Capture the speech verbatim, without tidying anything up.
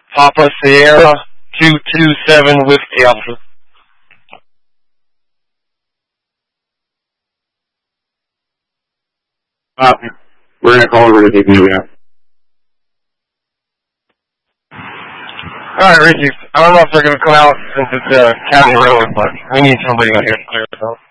Papa Sierra two two seven Whiskey Alpha. Uh, we're going to call over to Dave Nubia. Alright, Richie. I don't know if they're going to come out since it's a county road, but we need somebody out here to clear it out.